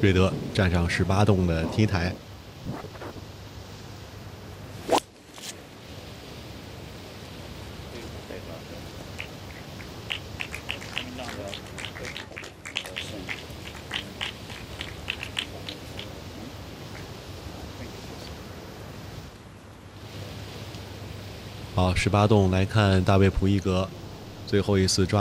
瑞德站上18洞的 T 台。好，18洞来看大卫普伊格最后一次抓